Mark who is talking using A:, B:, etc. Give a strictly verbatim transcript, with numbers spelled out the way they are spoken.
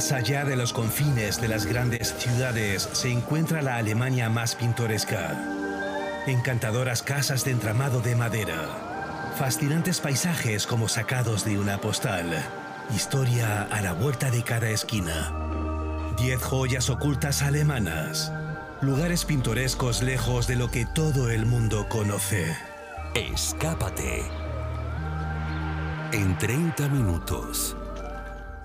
A: Más allá de los confines de las grandes ciudades se encuentra la Alemania más pintoresca. Encantadoras casas de entramado de madera. Fascinantes paisajes como sacados de una postal. Historia a la vuelta de cada esquina. Diez joyas ocultas alemanas. Lugares pintorescos lejos de lo que todo el mundo conoce.
B: Escápate en treinta minutos.